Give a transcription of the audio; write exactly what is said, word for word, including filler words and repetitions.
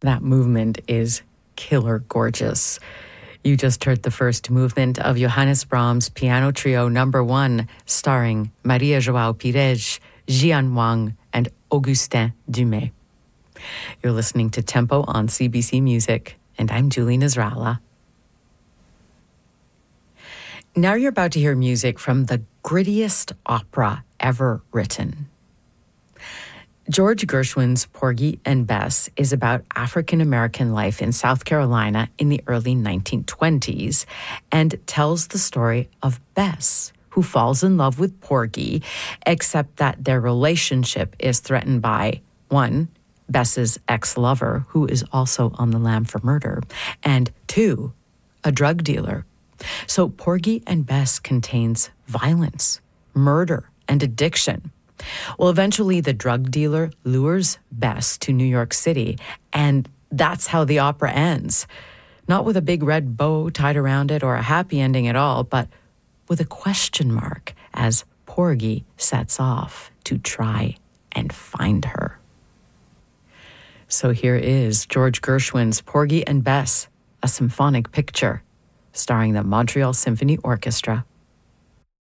That movement is killer gorgeous. You just heard the first movement of Johannes Brahms' Piano Trio Number One, starring Maria João Pires, Jian Wang, and Augustin Dumais. You're listening to Tempo on C B C Music, and I'm Julie Nasrallah. Now you're about to hear music from the grittiest opera ever written. George Gershwin's Porgy and Bess is about African-American life in South Carolina in the early nineteen twenties and tells the story of Bess, who falls in love with Porgy, except that their relationship is threatened by, one, Bess's ex-lover, who is also on the lam for murder, and two, a drug dealer. So Porgy and Bess contains violence, murder, and addiction. Well, eventually the drug dealer lures Bess to New York City, and that's how the opera ends. Not with a big red bow tied around it or a happy ending at all, but with a question mark as Porgy sets off to try and find her. So here is George Gershwin's Porgy and Bess, a symphonic picture, starring the Montreal Symphony Orchestra.